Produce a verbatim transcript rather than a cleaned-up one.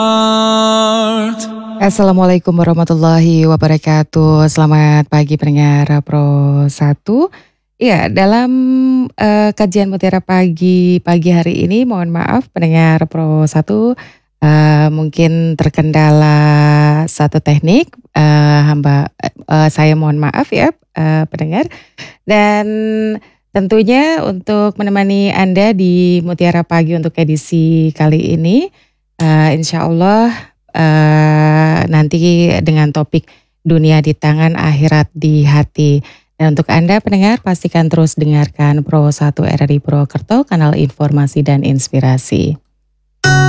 Assalamualaikum warahmatullahi wabarakatuh. Selamat pagi pendengar Pro satu. Iya, dalam uh, kajian Mutiara Pagi pagi hari ini, mohon maaf pendengar Pro satu, uh, mungkin terkendala satu teknik, uh, hamba uh, saya mohon maaf ya uh, pendengar. Dan tentunya untuk menemani Anda di Mutiara Pagi untuk edisi kali ini, uh, insya Allah Uh, nanti dengan topik dunia di tangan, akhirat di hati. Dan untuk Anda pendengar, pastikan terus dengarkan Pro satu R R I Purwokerto, kanal informasi dan inspirasi.